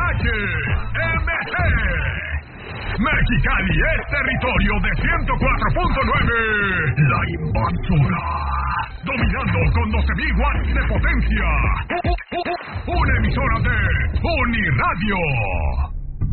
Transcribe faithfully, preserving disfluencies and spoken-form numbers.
H M G. Mexicali es territorio de ciento cuatro punto nueve. La Invasora. Dominando con doce mil watts de potencia. Una emisora de Uniradio.